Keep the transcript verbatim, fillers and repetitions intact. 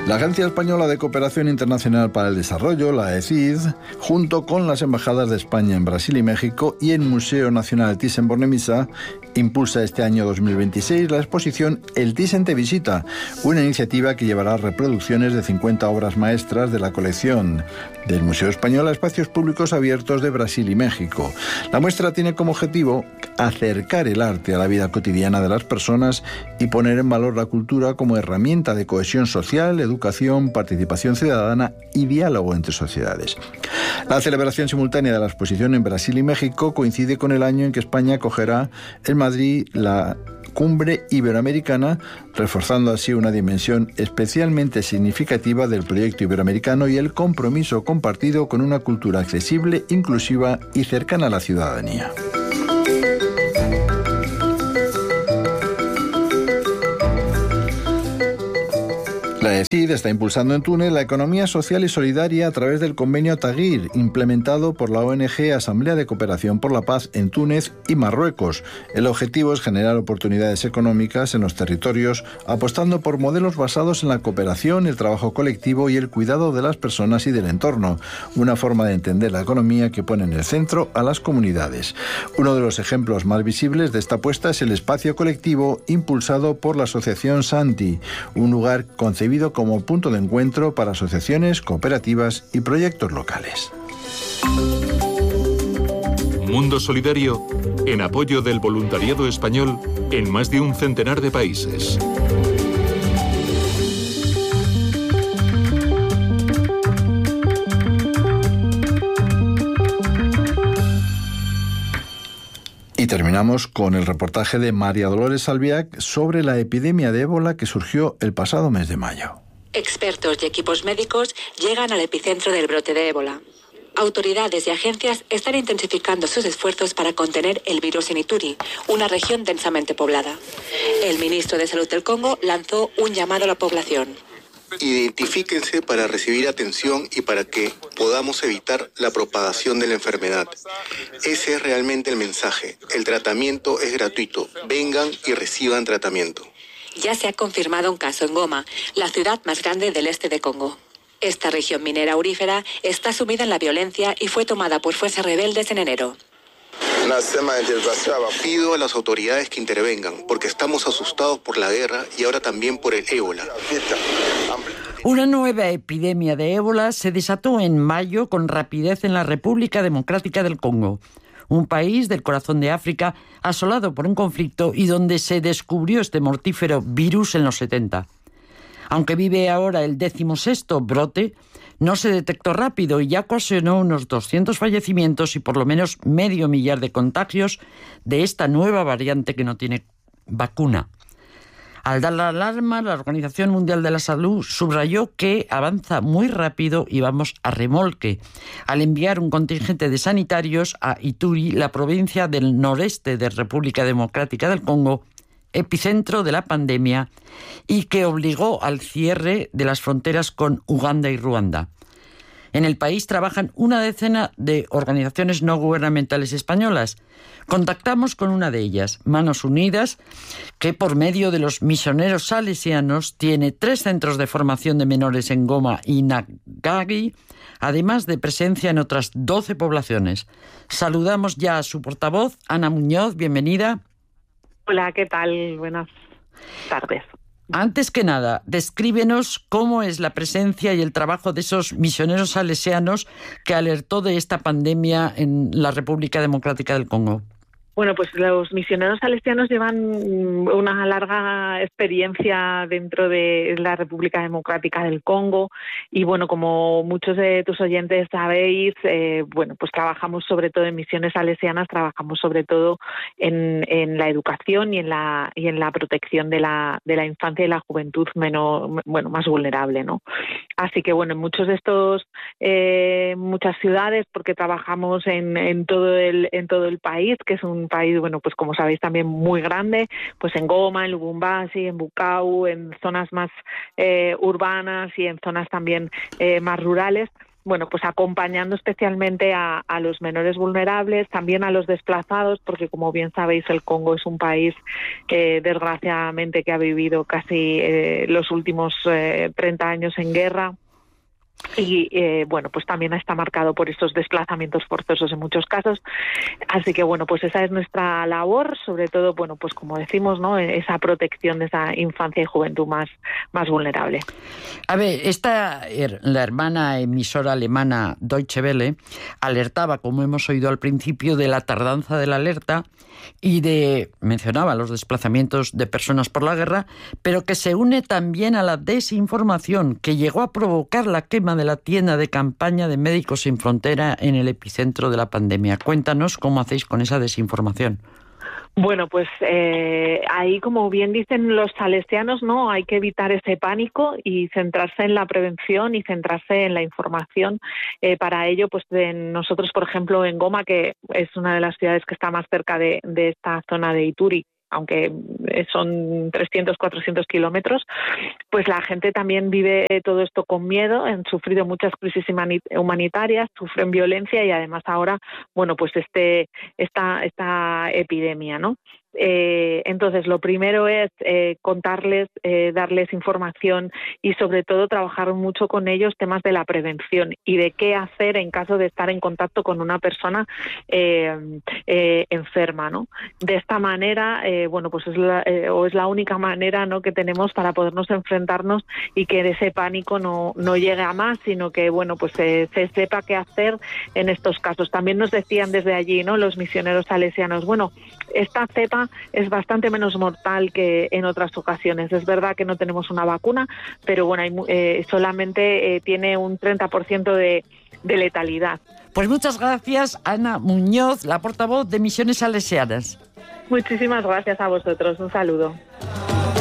La Agencia Española de Cooperación Internacional para el Desarrollo, la A E C I D, junto con las embajadas de España en Brasil y México y el Museo Nacional Thyssen-Bornemisza, impulsa este año dos mil veintiséis la exposición El Thyssen te visita, una iniciativa que llevará reproducciones de cincuenta obras maestras de la colección del Museo Español a espacios públicos abiertos de Brasil y México. La muestra tiene como objetivo acercar el arte a la vida cotidiana de las personas y poner en valor la cultura como herramienta de cohesión social, educación, participación ciudadana y diálogo entre sociedades. La celebración simultánea de la exposición en Brasil y México coincide con el año en que España acogerá en Madrid la Cumbre Iberoamericana, reforzando así una dimensión especialmente significativa del proyecto iberoamericano y el compromiso compartido con una cultura accesible, inclusiva y cercana a la ciudadanía. La A E C I D está impulsando en Túnez la economía social y solidaria a través del convenio Taguir, implementado por la O N G Asamblea de Cooperación por la Paz en Túnez y Marruecos. El objetivo es generar oportunidades económicas en los territorios, apostando por modelos basados en la cooperación, el trabajo colectivo y el cuidado de las personas y del entorno, una forma de entender la economía que pone en el centro a las comunidades. Uno de los ejemplos más visibles de esta apuesta es el espacio colectivo impulsado por la asociación Santi, un lugar concebido como punto de encuentro para asociaciones, cooperativas y proyectos locales. Mundo Solidario, en apoyo del voluntariado español en más de un centenar de países. Y terminamos con el reportaje de María Dolores Albiac sobre la epidemia de ébola que surgió el pasado mes de mayo. Expertos y equipos médicos llegan al epicentro del brote de ébola. Autoridades y agencias están intensificando sus esfuerzos para contener el virus en Ituri, una región densamente poblada. El ministro de Salud del Congo lanzó un llamado a la población. Identifíquense para recibir atención y para que podamos evitar la propagación de la enfermedad. Ese es realmente el mensaje. El tratamiento es gratuito. Vengan y reciban tratamiento. Ya se ha confirmado un caso en Goma, la ciudad más grande del este de Congo. Esta región minera aurífera está sumida en la violencia y fue tomada por fuerzas rebeldes en enero. Pido a las autoridades que intervengan, porque estamos asustados por la guerra y ahora también por el ébola. Una nueva epidemia de ébola se desató en mayo con rapidez en la República Democrática del Congo, un país del corazón de África asolado por un conflicto y donde se descubrió este mortífero virus en los setenta. Aunque vive ahora el decimosexto brote, no se detectó rápido y ya ocasionó unos doscientos fallecimientos y por lo menos medio millar de contagios de esta nueva variante que no tiene vacuna. Al dar la alarma, la Organización Mundial de la Salud subrayó que avanza muy rápido y vamos a remolque, al enviar un contingente de sanitarios a Ituri, la provincia del noreste de República Democrática del Congo, epicentro de la pandemia y que obligó al cierre de las fronteras con Uganda y Ruanda. En el país trabajan una decena de organizaciones no gubernamentales españolas. Contactamos con una de ellas, Manos Unidas, que por medio de los misioneros salesianos tiene tres centros de formación de menores en Goma y Nagagi, además de presencia en otras doce poblaciones. Saludamos ya a su portavoz, Ana Muñoz, bienvenida. Hola, ¿qué tal? Buenas tardes. Antes que nada, descríbenos cómo es la presencia y el trabajo de esos misioneros salesianos que alertó de esta pandemia en la República Democrática del Congo. Bueno, pues los misioneros salesianos llevan una larga experiencia dentro de la República Democrática del Congo y, bueno, como muchos de tus oyentes sabéis, eh, bueno, pues trabajamos sobre todo en misiones salesianas, trabajamos sobre todo en, en la educación y en la y en la protección de la de la infancia y la juventud menos, bueno, más vulnerable, ¿no? Así que, bueno, en muchos de estos eh, muchas ciudades, porque trabajamos en, en todo el en todo el país, que es un país, bueno, pues como sabéis también muy grande, pues en Goma, en Lubumbashi, en Bukavu, en zonas más eh, urbanas y en zonas también eh, más rurales. bueno, pues acompañando especialmente a, a los menores vulnerables, también a los desplazados, porque como bien sabéis el Congo es un país que desgraciadamente que ha vivido casi eh, los últimos eh, treinta años en guerra. Y eh, bueno, pues también está marcado por estos desplazamientos forzosos en muchos casos. Así que bueno, pues esa es nuestra labor, sobre todo, bueno, pues como decimos, ¿no? Esa protección de esa infancia y juventud más, más vulnerable. A ver, esta, la hermana emisora alemana Deutsche Welle alertaba, como hemos oído al principio, de la tardanza de la alerta y de, mencionaba los desplazamientos de personas por la guerra, pero que se une también a la desinformación que llegó a provocar la quema de la tienda de campaña de Médicos Sin Frontera en el epicentro de la pandemia. Cuéntanos cómo hacéis con esa desinformación. Bueno, pues eh, ahí, como bien dicen los salesianos, ¿no? Hay que evitar ese pánico y centrarse en la prevención y centrarse en la información. Eh, para ello, pues de nosotros, por ejemplo, en Goma, que es una de las ciudades que está más cerca de, de esta zona de Ituri, aunque son trescientos, cuatrocientos kilómetros, pues la gente también vive todo esto con miedo, han sufrido muchas crisis humanitarias, sufren violencia y además ahora, bueno, pues este esta esta epidemia, ¿no? Eh, entonces, lo primero es eh, contarles, eh, darles información y sobre todo trabajar mucho con ellos temas de la prevención y de qué hacer en caso de estar en contacto con una persona eh, eh, enferma, ¿no? De esta manera, eh, bueno, pues es la, eh, o es la única manera, ¿no?, que tenemos para podernos enfrentarnos y que ese pánico no, no llegue a más, sino que, bueno, pues eh, se sepa qué hacer en estos casos. También nos decían desde allí, ¿no?, los misioneros salesianos, bueno, esta cepa es bastante menos mortal que en otras ocasiones. Es verdad que no tenemos una vacuna, pero bueno, hay, eh, solamente eh, tiene un treinta por ciento de, de letalidad. Pues muchas gracias, Ana Muñoz, la portavoz de Misiones Salesianas. Muchísimas gracias a vosotros. Un saludo.